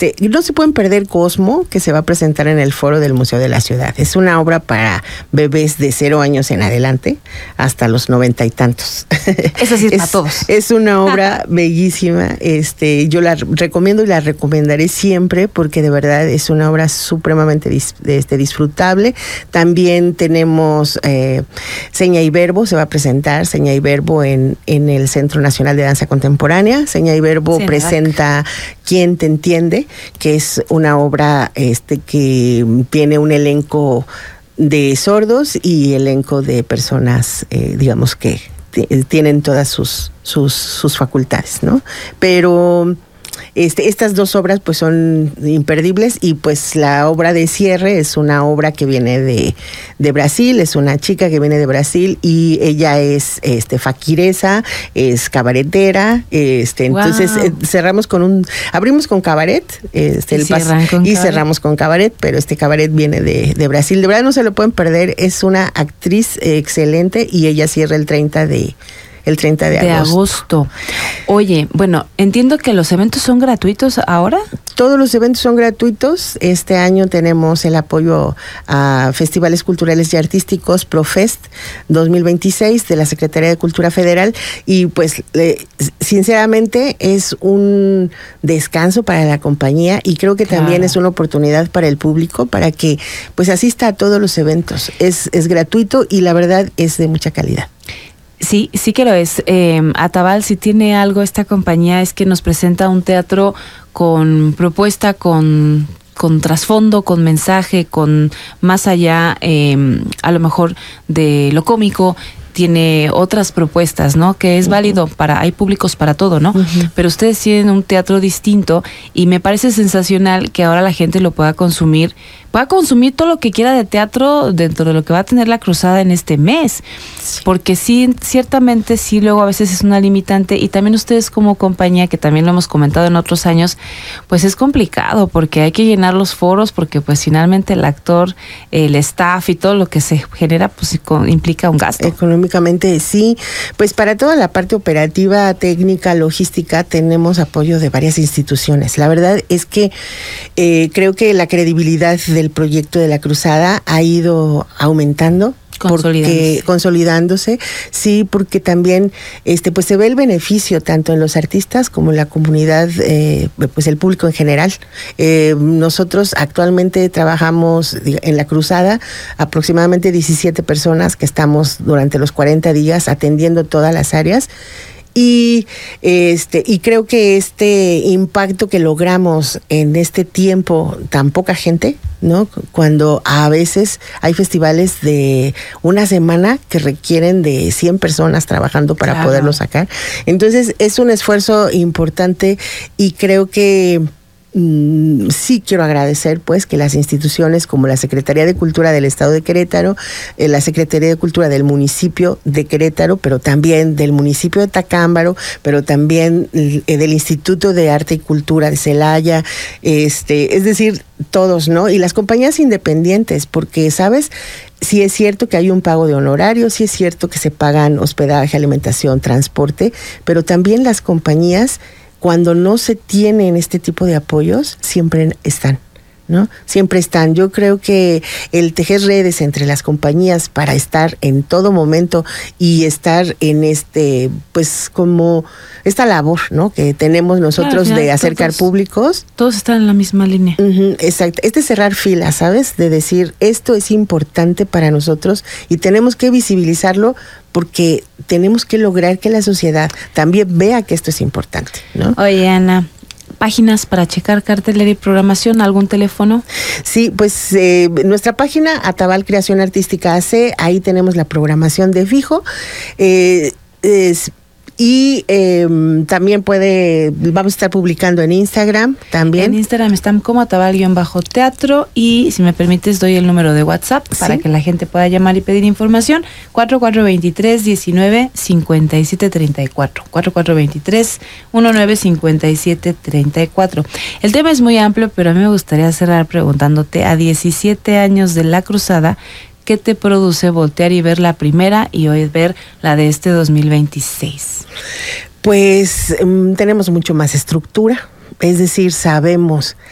no se pueden perder Cosmo, que se va a presentar en el foro del Museo de la Ciudad. Es una obra para bebés de 0 años en adelante hasta los 90 y tantos. Eso sí es para todos. Es una obra bellísima. Yo la recomiendo y la recomendaré siempre porque de verdad es una obra supremamente disfrutable. También tenemos Seña y Verbo, se va a presentar Seña y Verbo en el Centro Nacional de Danza Contemporánea. Seña y Verbo presenta ¿Quién te entiende?, que es una obra que tiene un elenco de sordos y elenco de personas, digamos que tienen todas sus facultades, ¿no? Pero estas dos obras pues son imperdibles, y pues la obra de cierre es una obra que viene de Brasil, es una chica que viene de Brasil y ella es faquiresa, es cabaretera, entonces abrimos con cabaret, cerramos con cabaret, pero este cabaret viene de Brasil. De verdad no se lo pueden perder, es una actriz excelente y ella cierra el 30 de agosto. Oye, bueno, entiendo que los eventos son gratuitos ahora. Todos los eventos son gratuitos. Este año tenemos el apoyo a Festivales Culturales y Artísticos ProFest 2026 de la Secretaría de Cultura Federal, y pues sinceramente es un descanso para la compañía, y creo que también es una oportunidad para el público para que pues asista a todos los eventos. Es gratuito y la verdad es de mucha calidad. Sí que lo es. Atabal, si tiene algo esta compañía, es que nos presenta un teatro con propuesta, con trasfondo, con mensaje, con más allá, a lo mejor de lo cómico. Tiene otras propuestas, ¿no? Que es válido hay públicos para todo, ¿no? Pero ustedes tienen un teatro distinto y me parece sensacional que ahora la gente lo pueda consumir todo lo que quiera de teatro dentro de lo que va a tener la cruzada en este mes. Porque sí, ciertamente sí, luego a veces es una limitante, y también ustedes como compañía, que también lo hemos comentado en otros años, pues es complicado porque hay que llenar los foros, porque pues finalmente el actor, el staff y todo lo que se genera pues implica un gasto. Económicamente sí, pues para toda la parte operativa, técnica, logística, tenemos apoyo de varias instituciones. La verdad es que creo que la credibilidad del proyecto de la cruzada ha ido aumentando. Consolidándose, sí, porque también pues se ve el beneficio tanto en los artistas como en la comunidad, pues el público en general. Nosotros actualmente trabajamos en la cruzada aproximadamente 17 personas que estamos durante los 40 días atendiendo todas las áreas. Y creo que este impacto que logramos en este tiempo, tan poca gente, ¿no? Cuando a veces hay festivales de una semana que requieren de 100 personas trabajando para poderlo sacar. Entonces es un esfuerzo importante, y creo que sí quiero agradecer pues que las instituciones como la Secretaría de Cultura del Estado de Querétaro, la Secretaría de Cultura del municipio de Querétaro, pero también del municipio de Tacámbaro, pero también del Instituto de Arte y Cultura de Celaya, es decir, todos, ¿no? Y las compañías independientes, porque, ¿sabes? Sí es cierto que hay un pago de honorarios, sí es cierto que se pagan hospedaje, alimentación, transporte, pero también las compañías, cuando no se tienen este tipo de apoyos, siempre están, ¿no? Siempre están. Yo creo que el tejer redes entre las compañías para estar en todo momento y estar en pues como esta labor, ¿no? Que tenemos nosotros de acercar públicos. Todos están en la misma línea. Exacto. Cerrar filas, ¿sabes? De decir, esto es importante para nosotros y tenemos que visibilizarlo, porque tenemos que lograr que la sociedad también vea que esto es importante, ¿no? Oye, Ana, páginas para checar cartelera y programación, ¿algún teléfono? Sí, pues nuestra página Atabal Creación Artística AC, ahí tenemos la programación de fijo. Y también vamos a estar publicando en Instagram también. En Instagram están como Atabal-teatro, y si me permites doy el número de WhatsApp para que la gente pueda llamar y pedir información. 4423-195734. 4423-195734. El tema es muy amplio, pero a mí me gustaría cerrar preguntándote, a 17 años de la cruzada, ¿qué te produce voltear y ver la primera y hoy ver la de este 2026? Pues tenemos mucho más estructura, es decir, sabemos